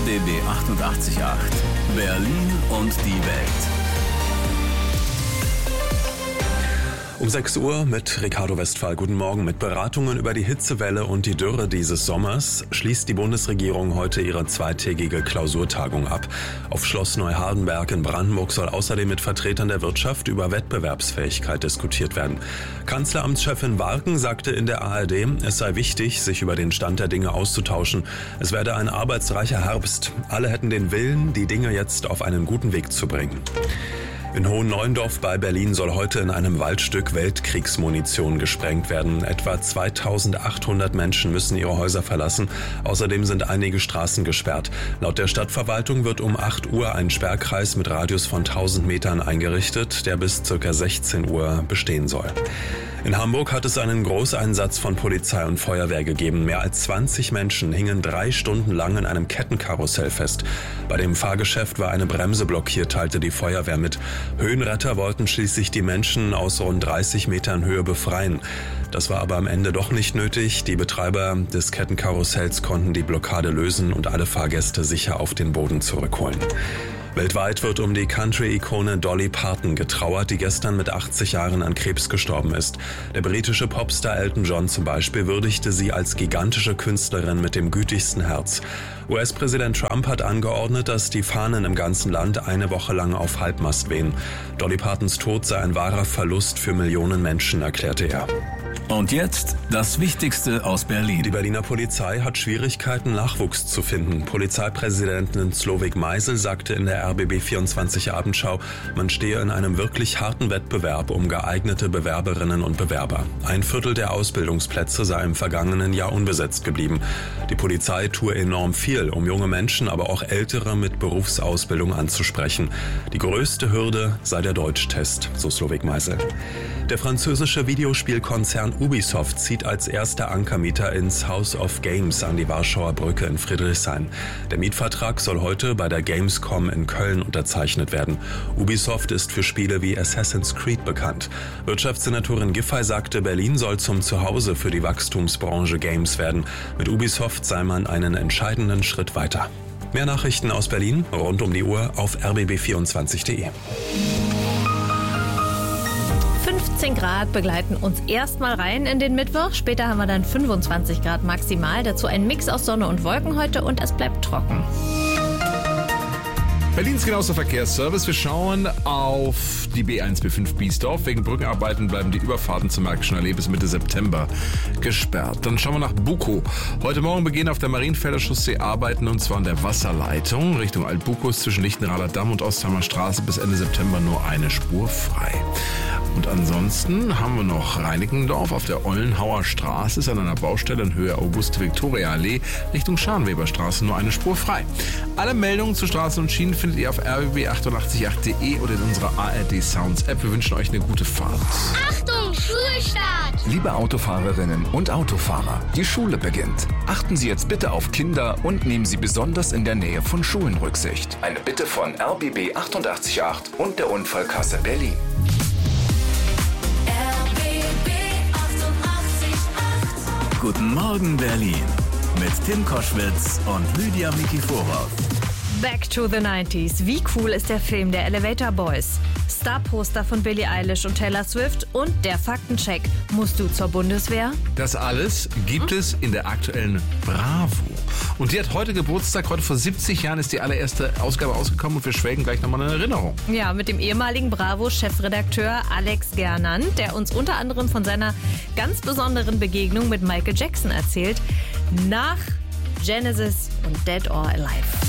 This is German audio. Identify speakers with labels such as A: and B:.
A: RBB 88.8 Berlin und die Welt.
B: Um 6 Uhr mit Ricardo Westphal. Guten Morgen. Mit Beratungen über die Hitzewelle und die Dürre dieses Sommers schließt die Bundesregierung heute ihre zweitägige Klausurtagung ab. Auf Schloss Neuhardenberg in Brandenburg soll außerdem mit Vertretern der Wirtschaft über Wettbewerbsfähigkeit diskutiert werden. Kanzleramtschefin Warken sagte in der ARD, es sei wichtig, sich über den Stand der Dinge auszutauschen. Es werde ein arbeitsreicher Herbst. Alle hätten den Willen, die Dinge jetzt auf einen guten Weg zu bringen. In Hohenneuendorf bei Berlin soll heute in einem Waldstück Weltkriegsmunition gesprengt werden. Etwa 2800 Menschen müssen ihre Häuser verlassen. Außerdem sind einige Straßen gesperrt. Laut der Stadtverwaltung wird um 8 Uhr ein Sperrkreis mit Radius von 1000 Metern eingerichtet, der bis ca. 16 Uhr bestehen soll. In Hamburg hat es einen Großeinsatz von Polizei und Feuerwehr gegeben. Mehr als 20 Menschen hingen 3 Stunden lang in einem Kettenkarussell fest. Bei dem Fahrgeschäft war eine Bremse blockiert, teilte die Feuerwehr mit. Höhenretter wollten schließlich die Menschen aus rund 30 Metern Höhe befreien. Das war aber am Ende doch nicht nötig. Die Betreiber des Kettenkarussells konnten die Blockade lösen und alle Fahrgäste sicher auf den Boden zurückholen. Weltweit wird um die Country-Ikone Dolly Parton getrauert, die gestern mit 80 Jahren an Krebs gestorben ist. Der britische Popstar Elton John zum Beispiel würdigte sie als gigantische Künstlerin mit dem gütigsten Herz. US-Präsident Trump hat angeordnet, dass die Fahnen im ganzen Land eine Woche lang auf Halbmast wehen. Dolly Partons Tod sei ein wahrer Verlust für Millionen Menschen, erklärte er.
A: Und jetzt das Wichtigste aus Berlin.
B: Die Berliner Polizei hat Schwierigkeiten, Nachwuchs zu finden. Polizeipräsidentin Slowik Meisel sagte in der RBB 24 Abendschau, man stehe in einem wirklich harten Wettbewerb um geeignete Bewerberinnen und Bewerber. 1/4 der Ausbildungsplätze sei im vergangenen Jahr unbesetzt geblieben. Die Polizei tue enorm viel, um junge Menschen, aber auch Ältere mit Berufsausbildung anzusprechen. Die größte Hürde sei der Deutschtest, so Slowik Meisel. Der französische Videospielkonzern Ubisoft zieht als erster Ankermieter ins House of Games an die Warschauer Brücke in Friedrichshain. Der Mietvertrag soll heute bei der Gamescom in Köln unterzeichnet werden. Ubisoft ist für Spiele wie Assassin's Creed bekannt. Wirtschaftssenatorin Giffey sagte, Berlin soll zum Zuhause für die Wachstumsbranche Games werden. Mit Ubisoft sei man einen entscheidenden Schritt weiter. Mehr Nachrichten aus Berlin rund um die Uhr auf rbb24.de.
C: 15 Grad begleiten uns erstmal rein in den Mittwoch. Später haben wir dann 25 Grad maximal. Dazu ein Mix aus Sonne und Wolken heute und es bleibt trocken.
D: Berlins genauester Verkehrsservice. Wir schauen auf die B1 B5 Biesdorf. Wegen Brückenarbeiten bleiben die Überfahrten zur Märkischen Allee bis Mitte September gesperrt. Dann schauen wir nach Bukow. Heute Morgen beginnen auf der Marienfelder Chaussee Arbeiten und zwar an der Wasserleitung. Richtung Alt-Bukow zwischen Lichtenrader Damm und Ostheimer Straße bis Ende September nur eine Spur frei. Und ansonsten haben wir noch Reinickendorf auf der Ollenhauer Straße, ist an einer Baustelle in Höhe Auguste-Viktoria-Allee Richtung Scharnweberstraße nur eine Spur frei. Alle Meldungen zu Straßen und Schienen findet ihr auf rbb888.de oder in unserer ARD Sounds App. Wir wünschen euch eine gute Fahrt.
E: Achtung, Schulstart!
F: Liebe Autofahrerinnen und Autofahrer, die Schule beginnt. Achten Sie jetzt bitte auf Kinder und nehmen Sie besonders in der Nähe von Schulen Rücksicht. Eine Bitte von RBB 88.8 und der Unfallkasse Berlin.
A: Guten Morgen Berlin mit Tim Koschwitz und Lydia Mikiforov.
C: Back to the 90s. Wie cool ist der Film der Elevator Boys? Starposter von Billie Eilish und Taylor Swift und der Faktencheck. Musst du zur Bundeswehr?
D: Das alles gibt es in der aktuellen Bravo. Und die hat heute Geburtstag. Heute vor 70 Jahren ist die allererste Ausgabe ausgekommen und wir schwelgen gleich nochmal eine Erinnerung.
C: Ja, mit dem ehemaligen Bravo-Chefredakteur Alex Gernand, der uns unter anderem von seiner ganz besonderen Begegnung mit Michael Jackson erzählt. Nach Genesis und Dead or Alive.